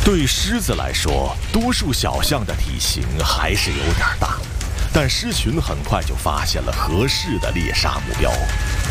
对狮子来说，多数小象的体型还是有点大，但狮群很快就发现了合适的猎杀目标。